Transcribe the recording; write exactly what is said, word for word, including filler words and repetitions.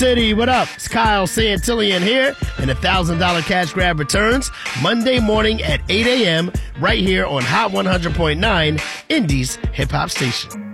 City, what up? It's Kyle Santillian here, and a one thousand dollars cash grab returns Monday morning at eight a.m. right here on Hot one hundred point nine, Indy's hip-hop station.